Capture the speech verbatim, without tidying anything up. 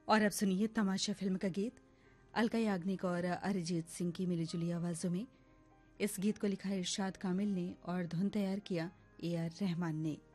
और अब सुनिए तमाशा फिल्म का गीत अलका याग्निक और अरिजीत सिंह की मिलीजुली आवाजों में। इस गीत को लिखा इरशाद कामिल ने और धुन तैयार किया ए आर रहमान ने।